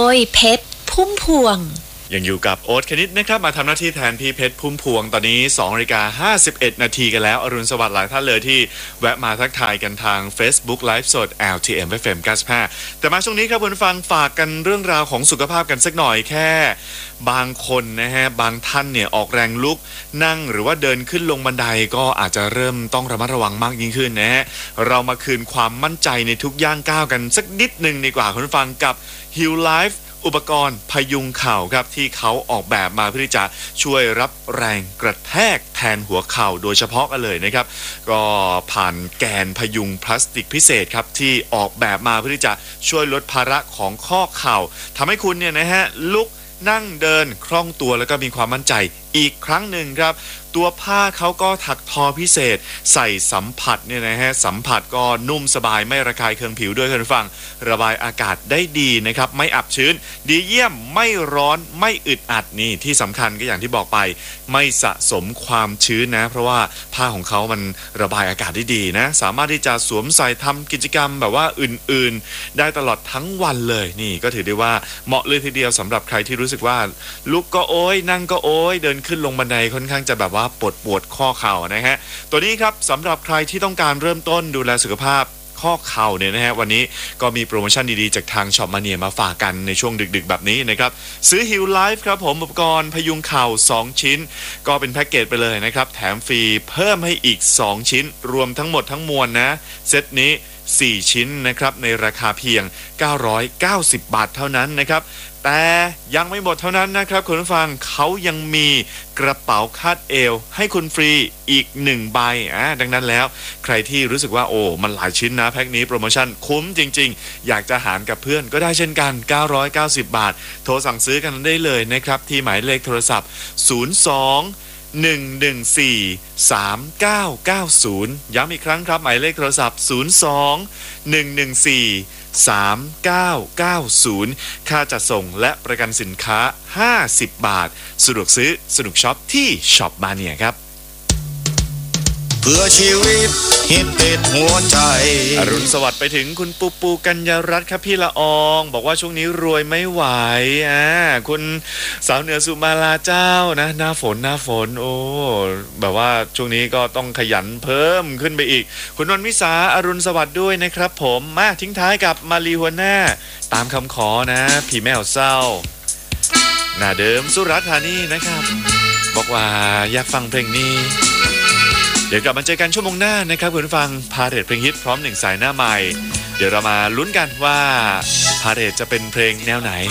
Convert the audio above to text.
ยเพชรพุ่มพวงยังอยู่กับโอ๊ตคณิตนะครับมาทำหน้าที่แทนพี่เพชรพุ่มพวงตอนนี้ 2:51 นาทีกันแล้วอรุณสวัสดิ์หลายท่านเลยที่แวะมาทักทายกันทาง Facebook Live สด LTM FM 95แต่มาช่วงนี้ครับคุณฟังฝากกันเรื่องราวของสุขภาพกันสักหน่อยแค่บางคนนะฮะบางท่านเนี่ยออกแรงลุกนั่งหรือว่าเดินขึ้นลงบันไดก็อาจจะเริ่มต้องระมัดระวังมากยิ่งขึ้นนะฮะเรามาคืนความมั่นใจในทุกย่างก้าวกันสักนิดนึงดีกว่าคุณฟังกับ Heal Lifeอุปกรณ์พยุงเข่าครับที่เขาออกแบบมาเพื่อที่จะช่วยรับแรงกระแทกแทนหัวเข่าโดยเฉพาะกันเลยนะครับก็ผ่านแกนพยุงพลาสติกพิเศษครับที่ออกแบบมาเพื่อที่จะช่วยลดภาระของข้อเข่าทำให้คุณเนี่ยนะฮะลุกนั่งเดินคล่องตัวแล้วก็มีความมั่นใจอีกครั้งหนึ่งครับตัวผ้าเขาก็ถักทอพิเศษใส่สัมผัสเนี่ยนะฮะสัมผัสก็นุ่มสบายไม่ระคายเคืองผิวด้วยคุณฟังระบายอากาศได้ดีนะครับไม่อับชื้นดีเยี่ยมไม่ร้อนไม่อึดอัดนี่ที่สำคัญก็อย่างที่บอกไปไม่สะสมความชื้นนะเพราะว่าผ้าของเขามันระบายอากาศได้ดีนะสามารถที่จะสวมใส่ทำกิจกรรมแบบว่าอื่นๆได้ตลอดทั้งวันเลยนี่ก็ถือได้ว่าเหมาะเลยทีเดียวสำหรับใครที่รู้สึกว่าลุกก็โอยนั่งก็โอยเดินขึ้นลงบันไดค่อนข้างจะแบบว่าปวดข้อเข่านะฮะตัวนี้ครับสำหรับใครที่ต้องการเริ่มต้นดูแลสุขภาพข้อเข่าเนี่ยนะฮะวันนี้ก็มีโปรโมชั่นดีๆจากทางช็อปมาเนียมาฝากกันในช่วงดึกๆแบบนี้นะครับซื้อ Heal Life ครับผมอุปกรณ์พยุงเข่า2ชิ้นก็เป็นแพ็กเกจไปเลยนะครับแถมฟรีเพิ่มให้อีก2ชิ้นรวมทั้งหมดทั้งมวลนะเซตนี้4ชิ้นนะครับในราคาเพียง990 บาทเท่านั้นนะครับแต่ยังไม่หมดเท่านั้นนะครับคุณผู้ฟังเขายังมีกระเป๋าคาดเอวให้คุณฟรีอีก1ใบดังนั้นแล้วใครที่รู้สึกว่าโอ้มันหลายชิ้นนะแพ็คนี้โปรโมชั่นคุ้มจริงๆอยากจะหารกับเพื่อนก็ได้เช่นกัน990 บาทโทรสั่งซื้อกันได้เลยนะครับที่หมายเลขโทรศัพท์02-114-3990ย้ำอีกครั้งครับหมายเลขโทรศัพท์02-114-3990ค่าจัดส่งและประกันสินค้า50 บาทสะดวกซื้อสนุกช็อปที่ช็อปมาเนียครับเพื่อชีวิตฮิตติดหัวใจอรุณสวัสดิ์ไปถึงคุณปูกัญญารัตน์ครับพี่ละอองบอกว่าช่วงนี้รวยไม่ไหวคุณสาวเหนือสุมาลาเจ้านะหน้าฝนโอ้แบบว่าช่วงนี้ก็ต้องขยันเพิ่มขึ้นไปอีกคุณนนท์วิสาอรุณสวัสดิ์ด้วยนะครับผมมาทิ้งท้ายกับมารีหัวหน้าตามคำขอนะพี่แมวเศร้าหน้าเดิมสุรัตน์ธานีนะครับบอกว่าอยากฟังเพลงนี้เดี๋ยวกลับมาเจอกันชั่วโมงหน้านะครับคุณผู้ฟังพาเรทเพลงฮิตพร้อม1 สายหน้าใหม่เดี๋ยวเรามาลุ้นกันว่าพาเรทจะเป็นเพลงแนวไหน